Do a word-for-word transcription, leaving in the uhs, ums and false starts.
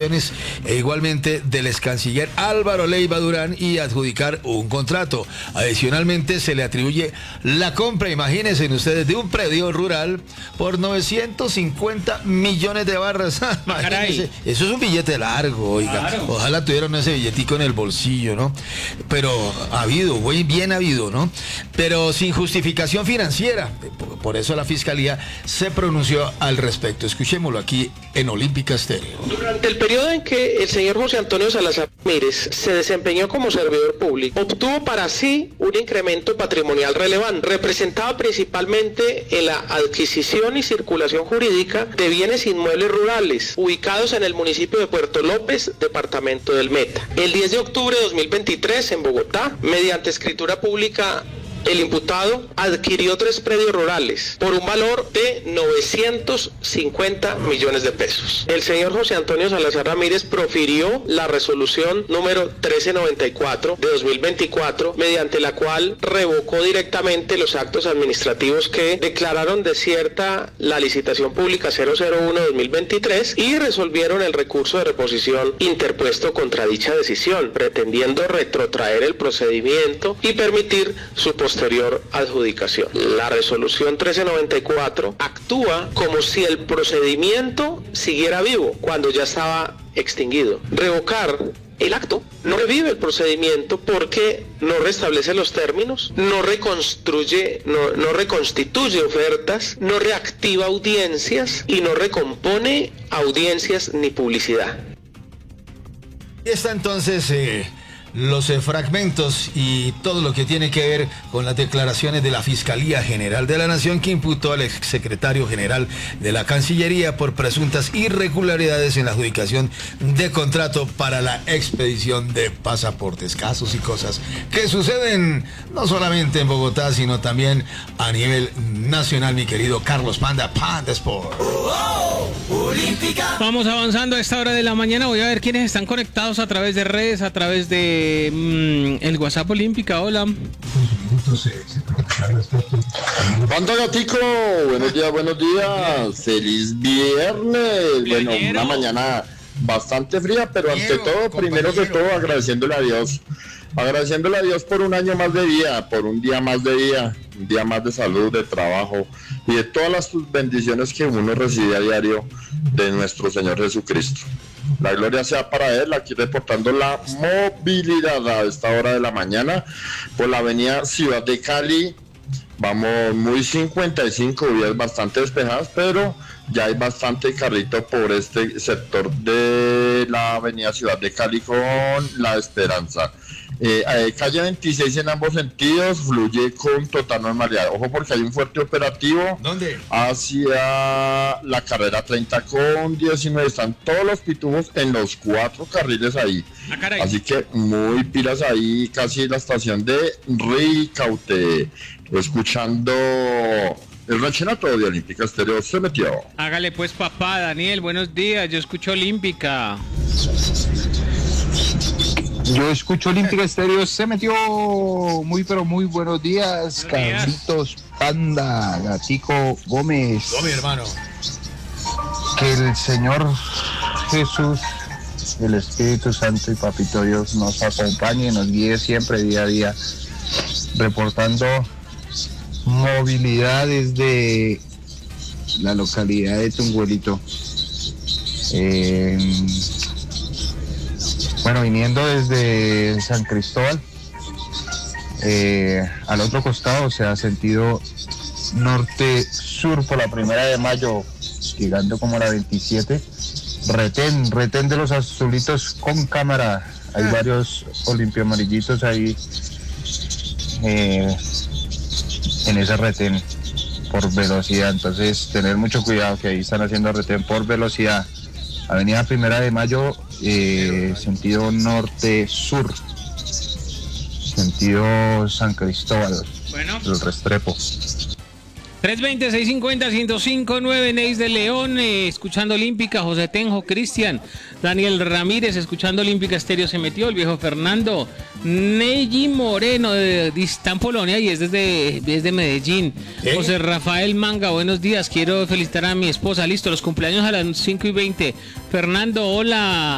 funciones e igualmente del ex canciller Álvaro Leiva Durán y adjudicar un contrato. Adicionalmente se le atribuye la compra, imagínense ustedes, de un predio rural por novecientos cincuenta millones de barras. Imagínense, eso es un billete largo, oiga. Claro. Ojalá tuvieran ese billetico en el bolsillo, ¿no? Pero ha habido, muy bien ha habido, ¿no? Pero sin justificación financiera. Por eso la Fiscalía se pronunció al respecto. Escuchémoslo aquí en Olímpica Estéreo. Durante el periodo en que el señor José Antonio Salazar Ramírez se desempeñó como servidor público, obtuvo para sí un incremento patrimonial relevante, representado principalmente en la adquisición y circulación jurídica de bienes inmuebles rurales, ubicados en el municipio de Puerto López, departamento del Meta. El diez de octubre de dos mil veintitrés, en Bogotá, mediante escritura pública, el imputado adquirió tres predios rurales por un valor de novecientos cincuenta millones de pesos. El señor José Antonio Salazar Ramírez profirió la resolución número trece noventa y cuatro de dos mil veinticuatro, mediante la cual revocó directamente los actos administrativos que declararon desierta la licitación pública cero cero uno dos mil veintitrés y resolvieron el recurso de reposición interpuesto contra dicha decisión, pretendiendo retrotraer el procedimiento y permitir su posterior adjudicación. La resolución trece noventa y cuatro actúa como si el procedimiento siguiera vivo cuando ya estaba extinguido. Revocar el acto no revive el procedimiento porque no restablece los términos, no reconstruye, no, no reconstituye ofertas, no reactiva audiencias y no recompone audiencias ni publicidad. Y está entonces eh, los eh, fragmentos y todo lo que tiene que ver con las declaraciones de la Fiscalía General de la Nación, que imputó al exsecretario general de la Cancillería por presuntas irregularidades en la adjudicación de contrato para la expedición de pasaportes. Casos y cosas que suceden no solamente en Bogotá, sino también a nivel nacional, mi querido Carlos Panda, Panda Sport. Oh, oh, Vamos avanzando a esta hora de la mañana. Voy a ver quiénes están conectados a través de redes, a través de mmm, el WhatsApp Olímpica. Hola. Panda Gatico, buenos días, buenos días. Feliz viernes. Bueno, una mañana bastante fría, pero ante todo, primero que todo, agradeciéndole a Dios. Agradeciéndole a Dios por un año más de vida, por un día más de vida, un día más de salud, de trabajo y de todas las bendiciones que uno recibe a diario de nuestro Señor Jesucristo. La gloria sea para Él, aquí reportando la movilidad a esta hora de la mañana por la avenida Ciudad de Cali. Vamos muy cincuenta y cinco, vías bastante despejadas, pero ya hay bastante carrito por este sector de la avenida Ciudad de Cali con La Esperanza. Eh, eh, calle veintiséis en ambos sentidos fluye con total normalidad. Ojo porque hay un fuerte operativo. ¿Dónde? Hacia la carrera treinta con diecinueve. Están todos los pitujos en los cuatro carriles ahí. Ah, así que muy pilas ahí, casi la estación de Ricaute. Escuchando el ranchenato de Olímpica Estéreo se metió. Hágale pues, papá. Daniel, buenos días. Yo escucho Olímpica. Yo escucho Olímpica Estéreo, se metió. Muy pero muy buenos días, Carlitos Panda, Gatico Gómez. No, mi hermano. Que el Señor Jesús, el Espíritu Santo y Papito Dios nos acompañe y nos guíe siempre día a día, reportando movilidad desde la localidad de Tunguelito. Eh, Bueno, viniendo desde San Cristóbal, eh, al otro costado se ha sentido norte-sur por la primera de mayo, llegando como a la veintisiete. Retén, retén de los azulitos con cámara. Hay varios olimpiamarillitos ahí eh, en ese retén por velocidad. Entonces, tener mucho cuidado que ahí están haciendo retén por velocidad. Avenida Primera de Mayo, eh, sentido norte-sur, sentido San Cristóbal, bueno. El Restrepo. tres veinte, seiscientos cincuenta, ciento cinco nueve, Neis de León, eh, escuchando Olímpica, José Tenjo, Cristian, Daniel Ramírez, escuchando Olímpica Estéreo se metió, el viejo Fernando, Neji Moreno, de, de está en Polonia y es desde, desde Medellín. ¿Eh? José Rafael Manga, buenos días, quiero felicitar a mi esposa, listo, los cumpleaños a las cinco y veinte. Fernando, hola,